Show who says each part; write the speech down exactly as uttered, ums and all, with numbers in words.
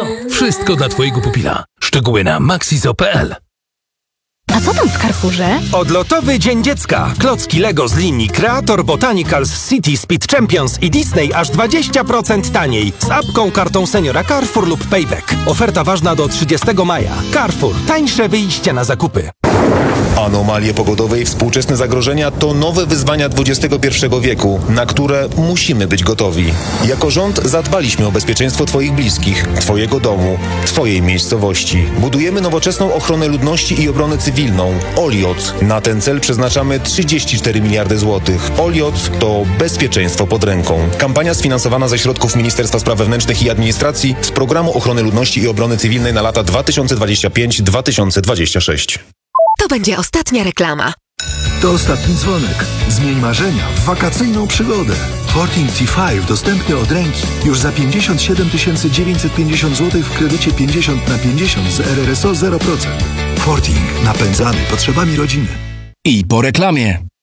Speaker 1: Wszystko dla twojego pupila. Szczegóły na maxizo kropka p l.
Speaker 2: A co tam w Carrefourze?
Speaker 3: Odlotowy Dzień Dziecka. Klocki Lego z linii Creator, Botanicals, City, Speed Champions i Disney aż dwadzieścia procent taniej. Z apką, kartą seniora Carrefour lub Payback. Oferta ważna do trzydziestego maja. Carrefour. Tańsze wyjście na zakupy.
Speaker 4: Anomalie pogodowe i współczesne zagrożenia to nowe wyzwania dwudziestego pierwszego wieku, na które musimy być gotowi. Jako rząd zadbaliśmy o bezpieczeństwo Twoich bliskich, Twojego domu, Twojej miejscowości. Budujemy nowoczesną ochronę ludności i obronę cywilną. Olioc. Na ten cel przeznaczamy trzydzieści cztery miliardy złotych. Olioc to bezpieczeństwo pod ręką. Kampania sfinansowana ze środków Ministerstwa Spraw Wewnętrznych i Administracji z Programu Ochrony Ludności i Obrony Cywilnej na lata dwa tysiące dwudziesty piąty do dwa tysiące dwudziestego szóstego.
Speaker 5: To będzie ostatnia reklama.
Speaker 6: To ostatni dzwonek. Zmień marzenia w wakacyjną przygodę. Forting T pięć dostępny od ręki już za pięćdziesiąt siedem tysięcy dziewięćset pięćdziesiąt złotych w kredycie pięćdziesiąt na pięćdziesiąt z R R S O zero procent. Forting napędzany potrzebami rodziny.
Speaker 7: I po reklamie.